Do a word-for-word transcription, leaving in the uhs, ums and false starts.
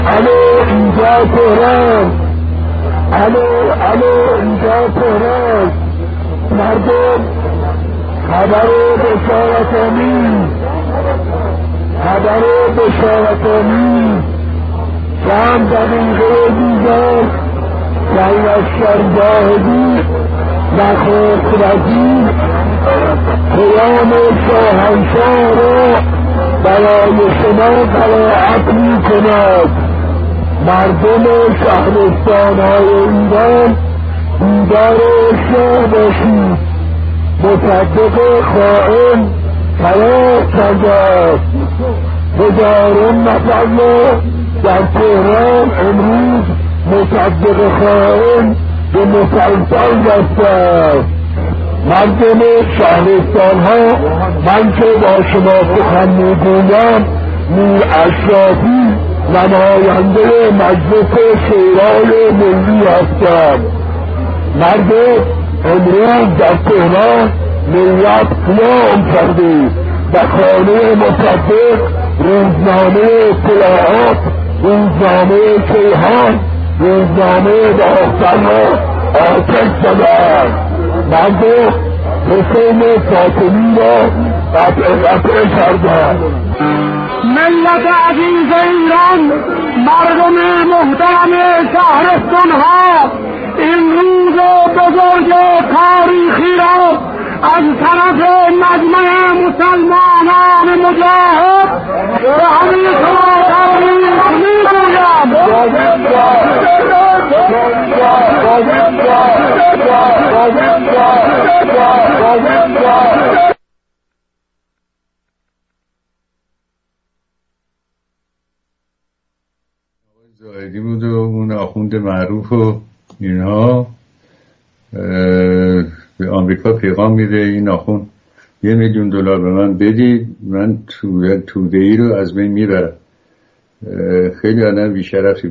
الو اینجا تهران، الو الو اینجا تهران. مردم خبر بشارت آمیز، خبر بشارت آمیز. چند دقیقه دیگر در لشکرگاه نخست وزیر پیام شاهنشاه را برای شما قرائت می کند. مردم شهرستانهای ایران بیدار شاه باشید. مصدق خائن فرار کرده است. هزاران نفر را در تهران امروز مصدق خائن به مسلسل بسته است. مردم شهرستان ها، من که با شما سخن میگویم میر اشرافی نماینده مجلس شورای ملی هستم. مردم امروز در تهران ملت قیام کرده. به خانه مصدق روزنامه اطلاعات، روزنامه کیهان، روزنامه باختر را آتش زدند. مردم حسین فاطمی را قطع قطع کردند. ملت عزیز ایران، مردم محترم شهرستان ها، این روز بزرگ تاریخی را از طرف مجمع مسلمانان مجاهد به همه شما تبریک میگویم. زاهدی بود و اون آخوند معروف و اینها به آمریکا پیغام میده این آخوند یه میلیون دلار به من بدید، من توده ای رو از بین میبرم. خیلی آدم بیشرفی